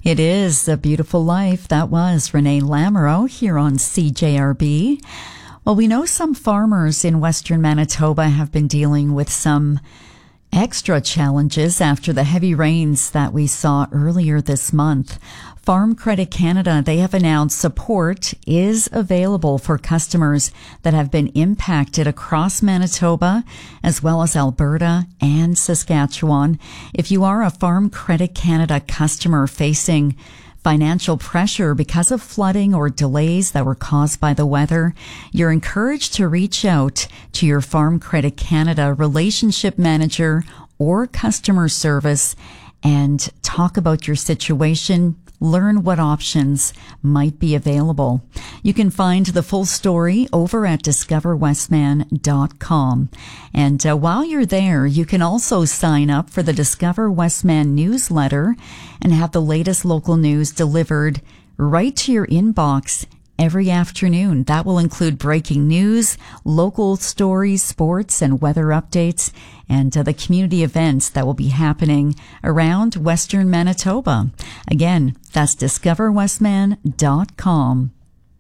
It is a beautiful life. That was Renee Lamoureux here on CJRB. Well, we know some farmers in Western Manitoba have been dealing with some extra challenges after the heavy rains that we saw earlier this month. Farm Credit Canada, they have announced support is available for customers that have been impacted across Manitoba, as well as Alberta and Saskatchewan. If you are a Farm Credit Canada customer facing financial pressure because of flooding or delays that were caused by the weather, you're encouraged to reach out to your Farm Credit Canada relationship manager or customer service and talk about your situation. Learn what options might be available. You can find the full story over at discoverwestman.com. And while you're there, you can also sign up for the Discover Westman newsletter and have the latest local news delivered right to your inbox every afternoon. That will include breaking news, local stories, sports and weather updates, and the community events that will be happening around Western Manitoba. Again, that's discoverwestman.com.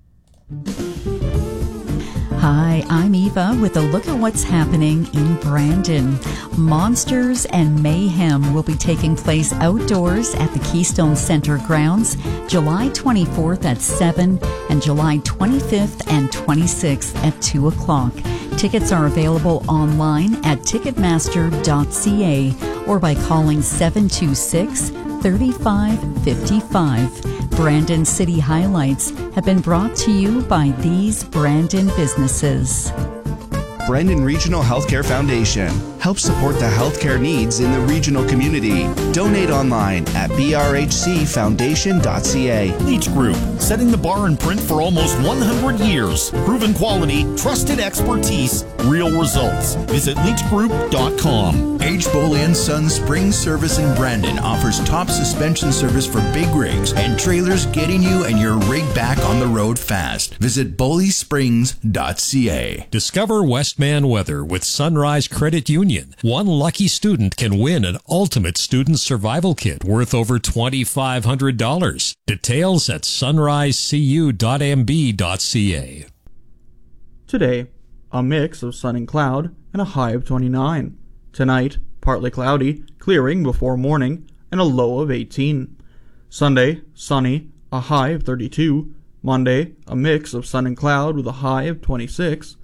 Hi, I'm Eva with a look at what's happening in Brandon. Monsters and Mayhem will be taking place outdoors at the Keystone Center grounds July 24th at 7 and July 25th and 26th at 2 o'clock. Tickets are available online at ticketmaster.ca or by calling 726-3555. Brandon City Highlights have been brought to you by these Brandon businesses. Brandon Regional Healthcare Foundation helps support the healthcare needs in the regional community. Donate online at brhcfoundation.ca. Leach Group, setting the bar in print for almost 100 years. Proven quality, trusted expertise, real results. Visit leachgroup.com. H. Boley & Sons Spring Service in Brandon offers top suspension service for big rigs and trailers, getting you and your rig back on the road fast. Visit boleysprings.ca. Discover Westman weather with Sunrise Credit Union. One lucky student can win an ultimate student survival kit worth over $2,500. Details at sunrisecu.mb.ca. Today, a mix of sun and cloud and a high of 29. Tonight, partly cloudy, clearing before morning, and a low of 18. Sunday, sunny, a high of 32. Monday, a mix of sun and cloud with a high of 26.